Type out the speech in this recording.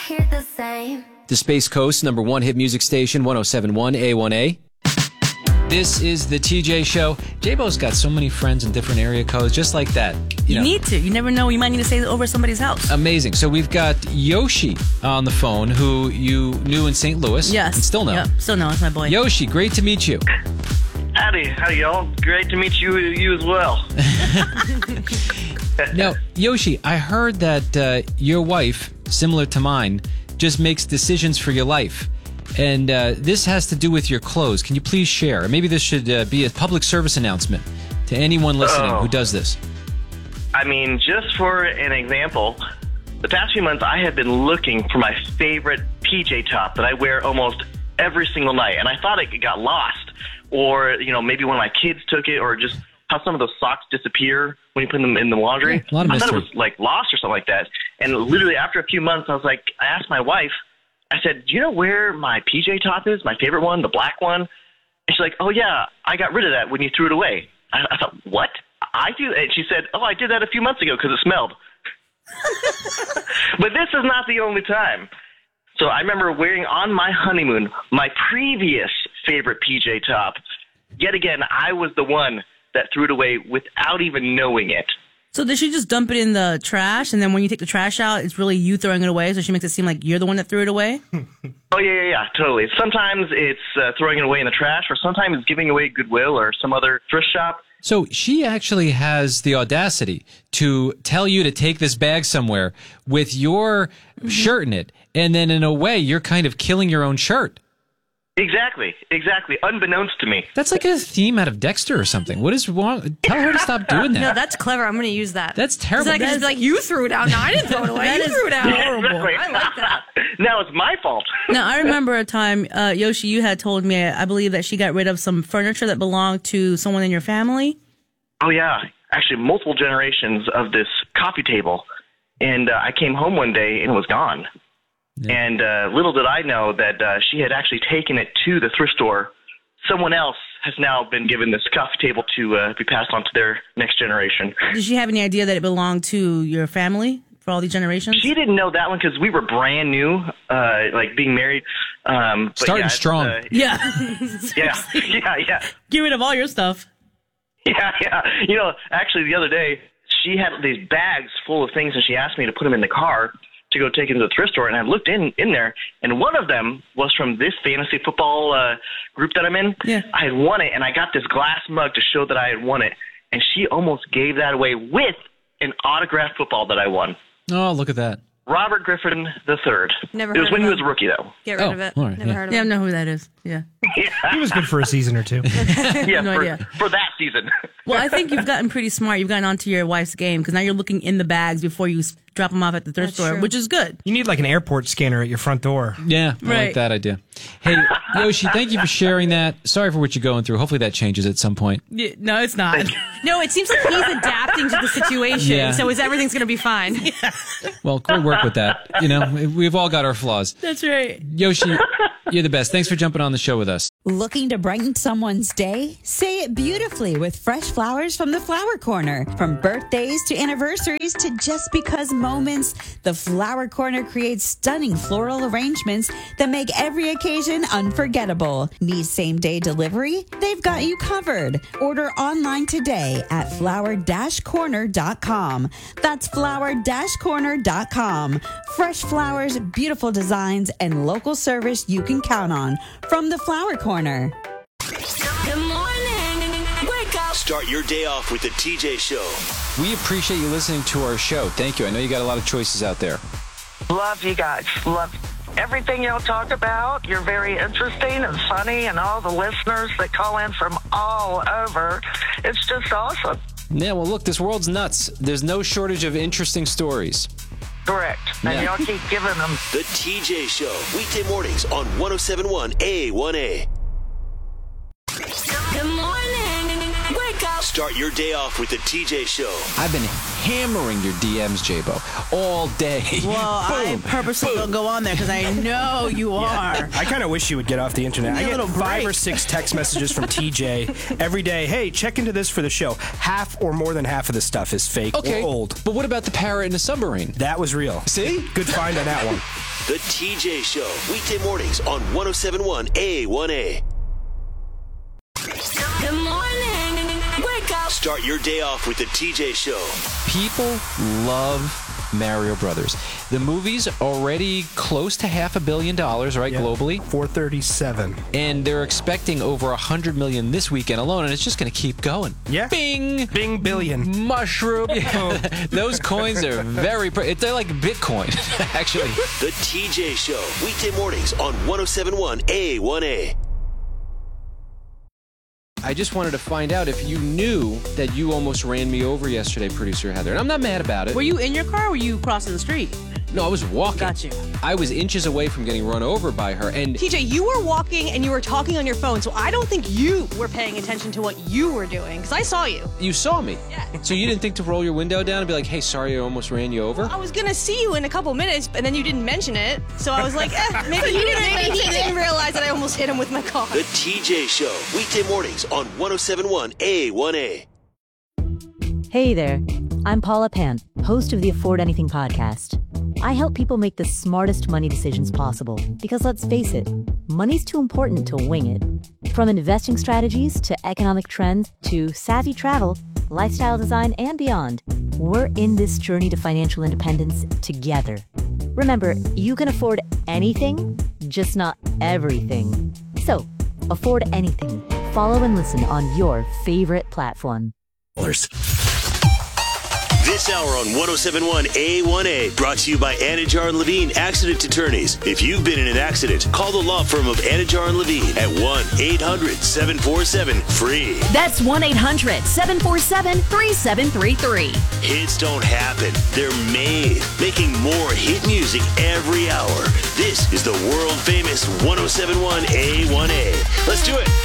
hear the same. The Space Coast #1 hit music station, 107.1 A1A. This is the TJ Show. J-Bo's got so many friends in different area codes, just like that. You need to. You never know. You might need to stay over at somebody's house. Amazing. So we've got Yoshi on the phone, who you knew in St. Louis. Yes. And still know. Yep. Still know. It's my boy. Yoshi, great to meet you. Howdy, y'all. Great to meet you as well. Now, Yoshi, I heard that your wife, similar to mine, just makes decisions for your life. And this has to do with your clothes. Can you please share? Maybe this should be a public service announcement to anyone listening who does this. I mean, just for an example, the past few months I have been looking for my favorite PJ top that I wear almost every single night. And I thought it got lost. Or, maybe one of my kids took it, or just how some of those socks disappear when you put them in the laundry. Yeah, a lot of I thought mystery. it was lost or something like that. And literally after a few months, I asked my wife, I said, do you know where my PJ top is? My favorite one, the black one? And she's like, oh yeah, I got rid of that when you threw it away. I thought, what? I do? And she said, oh, I did that a few months ago because it smelled. But this is not the only time. So I remember wearing on my honeymoon my previous favorite PJ top. Yet again, I was the one that threw it away without even knowing it. So did she just dump it in the trash, and then when you take the trash out, it's really you throwing it away, so she makes it seem like you're the one that threw it away? Oh, yeah, totally. Sometimes it's throwing it away in the trash, or sometimes it's giving away Goodwill or some other thrift shop. So she actually has the audacity to tell you to take this bag somewhere with your shirt in it, and then in a way, you're kind of killing your own shirt. Exactly. Unbeknownst to me. That's like a theme out of Dexter or something. What is wrong? Tell her to stop doing that. No, that's clever. I'm going to use that. That's terrible. So I can just be like, you threw it out. No, I didn't throw it away. That You is threw it out. horrible. I like that. Now it's my fault. Now, I remember a time, Yoshi, you had told me, I believe that she got rid of some furniture that belonged to someone in your family. Oh, yeah. Actually, multiple generations of this coffee table. And I came home one day and it was gone. Yeah. And little did I know that she had actually taken it to the thrift store. Someone else has now been given this coffee table to be passed on to their next generation. Did she have any idea that it belonged to your family for all these generations? She didn't know that one because we were brand new, being married. Starting strong. Yeah. Yeah. Get rid of all your stuff. Yeah. Actually, the other day, she had these bags full of things, and she asked me to put them in the car to go take it to the thrift store, and I looked in there, and one of them was from this fantasy football group that I'm in. Yeah. I had won it, and I got this glass mug to show that I had won it, and she almost gave that away with an autographed football that I won. Oh, look at that. Robert Griffin III. Never It was heard when of he was him. a rookie, though. Get rid of it. all right, Never heard of Yeah, I it. know who that is. Yeah. He was good for a season or two. Yeah, No idea. for that season. Well, I think you've gotten pretty smart. You've gotten onto your wife's game because now you're looking in the bags before you drop them off at the thrift store, true. which is good. You need like an airport scanner at your front door. Yeah, I like Right. that idea. Hey, Yoshi, thank you for sharing that. Sorry for what you're going through. Hopefully that changes at some point. Yeah, no, it's not. No, it seems like he's adapting to the situation, Yeah. so everything's going to be fine. Well, we'll work with that. We've all got our flaws. That's right. Yoshi, you're the best. Thanks for jumping on the show with us. Looking to brighten someone's day? Say it beautifully with fresh flowers from the Flower Corner. From birthdays to anniversaries to just because moments, the Flower Corner creates stunning floral arrangements that make every occasion unforgettable. Need same-day delivery? They've got you covered. Order online today at flower-corner.com. That's flower-corner.com. Fresh flowers, beautiful designs, and local service you can count on from the Flower Corner. Good morning. Wake up. Start your day off with the TJ Show. We appreciate you listening to our show. Thank you. I know you got a lot of choices out there. Love you guys. Love everything y'all talk about. You're very interesting and funny, and all the listeners that call in from all over. It's just awesome. Yeah, well, look, this world's nuts. There's no shortage of interesting stories. Correct. And Yeah. y'all keep giving them. The TJ Show. Weekday mornings on 107.1 A1A. Good morning. Wake up. up. Start your day off with the TJ Show. I've been hammering your DMs, J-Bo, all day. Well, I purposely don't go on there because I know you are. I kind of wish you would get off the internet. Give me I a get little 5 or break. 6 text messages from TJ every day. Hey, check into this for the show. Half or more than half of the stuff is fake Okay, or old. but what about the parrot in a submarine? That was real. See? Good find on that one. The TJ Show. Weekday mornings on 107.1 A1A. Good morning. Wake up. Start your day off with the TJ Show. People love Mario Brothers. The movie's already close to $500 million, right, Yeah. globally? 437. And they're expecting over $100 million this weekend alone, and it's just going to keep going. Yeah. Bing! Bing billion. Mushroom. Yeah. Those coins are very... They're like Bitcoin, actually. The TJ Show. Weekday mornings on 107.1 A1A. I just wanted to find out if you knew that you almost ran me over yesterday, producer Heather. And I'm not mad about it. Were you in your car or were you crossing the street? No, I was walking. Got you. I was inches away from getting run over by her, and TJ, you were walking and you were talking on your phone, so I don't think you were paying attention to what you were doing, because I saw you. you saw me. Yeah. So you didn't think to roll your window down and be like, hey, sorry I almost ran you over? I was gonna see you in a couple minutes, and then you didn't mention it, so I was like, maybe he didn't realize that I almost hit him with my car. The TJ Show. Weekday mornings on 107.1 A1A. Hey there, I'm Paula Pant, host of the Afford Anything podcast. I help people make the smartest money decisions possible because let's face it, money's too important to wing it. From investing strategies to economic trends to savvy travel, lifestyle design, and beyond, we're in this journey to financial independence together. Remember, you can afford anything, just not everything. So, afford anything. Follow and listen on your favorite platform. This hour on 107.1 A1A brought to you by Anajar and Levine Accident Attorneys. If you've been in an accident, call the law firm of Anajar and Levine at 1-800-747-FREE. That's 1-800-747-3733. Hits don't happen. They're made. Making more hit music every hour. This is the world famous 107.1 A1A. Let's do it.